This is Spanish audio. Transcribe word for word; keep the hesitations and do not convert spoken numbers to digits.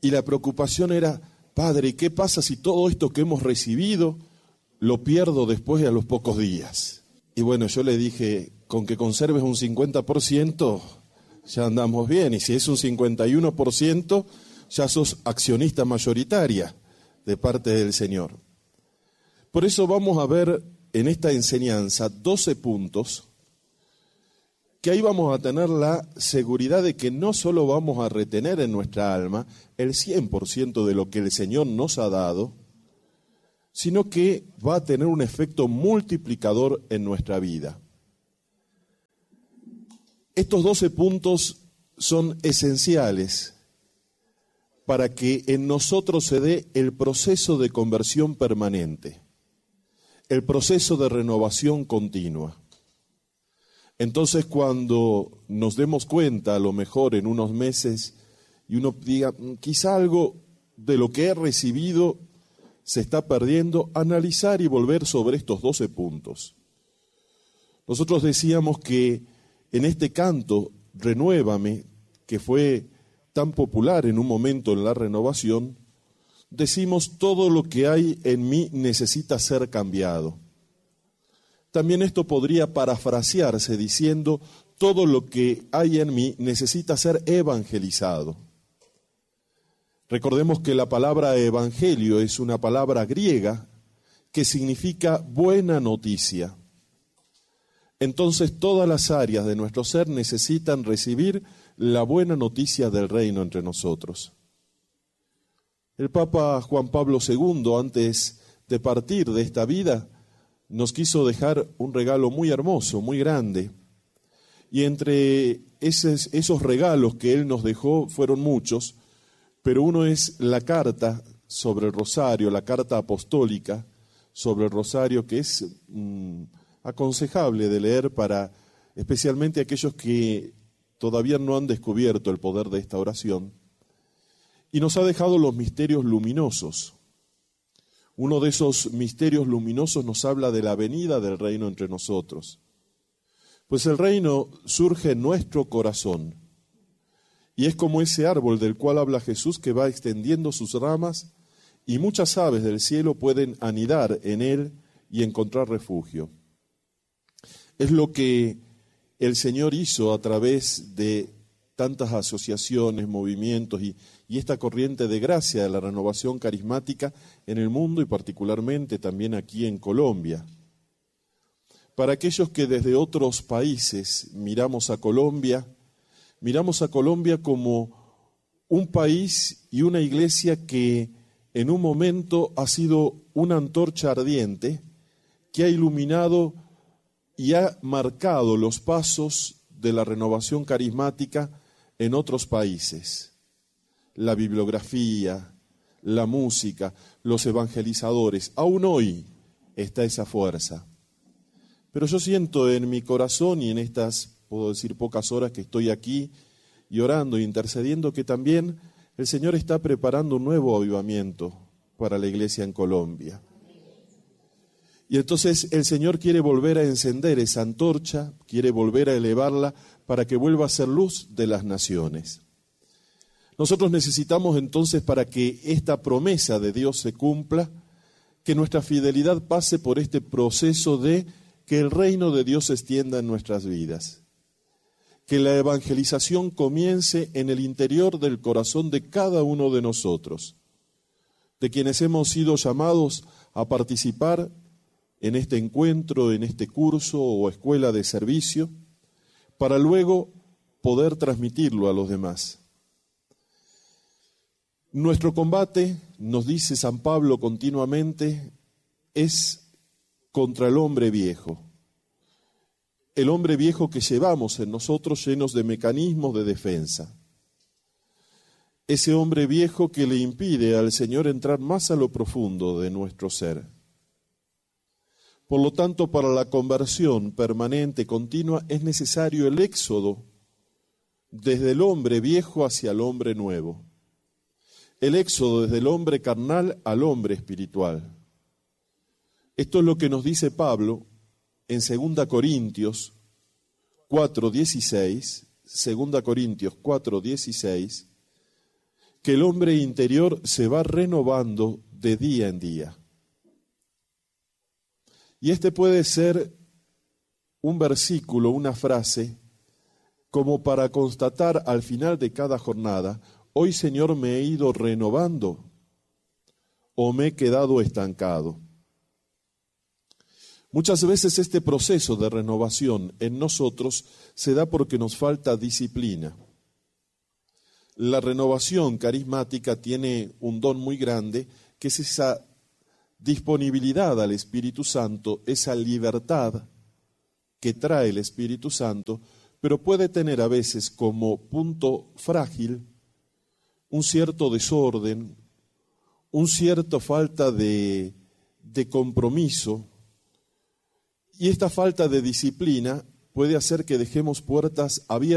Y la preocupación era, Padre, ¿qué pasa si todo esto que hemos recibido lo pierdo después de a los pocos días? Y bueno, yo le dije, con que conserves un cincuenta por ciento, ya andamos bien. Y si es un cincuenta y uno por ciento, ya sos accionista mayoritaria de parte del Señor. Por eso vamos a ver en esta enseñanza doce puntos, que ahí vamos a tener la seguridad de que no solo vamos a retener en nuestra alma el cien por ciento de lo que el Señor nos ha dado, sino que va a tener un efecto multiplicador en nuestra vida. Estos doce puntos son esenciales para que en nosotros se dé el proceso de conversión permanente, el proceso de renovación continua. Entonces, cuando nos demos cuenta, a lo mejor en unos meses, y uno diga, quizá algo de lo que he recibido se está perdiendo, analizar y volver sobre estos doce puntos. Nosotros decíamos que en este canto, Renuévame, que fue tan popular en un momento en la renovación, decimos todo lo que hay en mí necesita ser cambiado. También esto podría parafrasearse diciendo todo lo que hay en mí necesita ser evangelizado. Recordemos que la palabra evangelio es una palabra griega que significa buena noticia. Entonces todas las áreas de nuestro ser necesitan recibir la buena noticia del reino entre nosotros. El Papa Juan Pablo segundo, antes de partir de esta vida, nos quiso dejar un regalo muy hermoso, muy grande. Y entre esos, esos regalos que él nos dejó fueron muchos, pero uno es la carta sobre el rosario, la carta apostólica sobre el rosario, que es mmm, aconsejable de leer para especialmente aquellos que todavía no han descubierto el poder de esta oración. Y nos ha dejado los misterios luminosos. Uno de esos misterios luminosos nos habla de la venida del reino entre nosotros. Pues el reino surge en nuestro corazón. Y es como ese árbol del cual habla Jesús que va extendiendo sus ramas y muchas aves del cielo pueden anidar en él y encontrar refugio. Es lo que el Señor hizo a través de tantas asociaciones, movimientos y, y esta corriente de gracia de la renovación carismática en el mundo y particularmente también aquí en Colombia. Para aquellos que desde otros países miramos a Colombia, miramos a Colombia como un país y una iglesia que en un momento ha sido una antorcha ardiente que ha iluminado y ha marcado los pasos de la renovación carismática en otros países. La bibliografía, la música, los evangelizadores, aún hoy está esa fuerza. Pero yo siento en mi corazón y en estas, puedo decir, pocas horas que estoy aquí y orando e intercediendo, que también el Señor está preparando un nuevo avivamiento para la iglesia en Colombia. Y entonces el Señor quiere volver a encender esa antorcha, quiere volver a elevarla para que vuelva a ser luz de las naciones. Nosotros necesitamos entonces, para que esta promesa de Dios se cumpla, que nuestra fidelidad pase por este proceso de que el reino de Dios se extienda en nuestras vidas. Que la evangelización comience en el interior del corazón de cada uno de nosotros, de quienes hemos sido llamados a participar en este encuentro, en este curso o escuela de servicio, para luego poder transmitirlo a los demás. Nuestro combate, nos dice San Pablo continuamente, es contra el hombre viejo. El hombre viejo que llevamos en nosotros llenos de mecanismos de defensa. Ese hombre viejo que le impide al Señor entrar más a lo profundo de nuestro ser. Por lo tanto, para la conversión permanente, continua, es necesario el éxodo desde el hombre viejo hacia el hombre nuevo. El éxodo desde el hombre carnal al hombre espiritual. Esto es lo que nos dice Pablo en segunda Corintios cuatro dieciséis, segunda Corintios cuatro dieciséis, que el hombre interior se va renovando de día en día. Y este puede ser un versículo, una frase, como para constatar al final de cada jornada: hoy, Señor, me he ido renovando o me he quedado estancado. Muchas veces este proceso de renovación en nosotros se da porque nos falta disciplina. La renovación carismática tiene un don muy grande, que es esa disponibilidad al Espíritu Santo, esa libertad que trae el Espíritu Santo, pero puede tener a veces como punto frágil un cierto desorden, un cierto falta de, de compromiso, y esta falta de disciplina puede hacer que dejemos puertas abiertas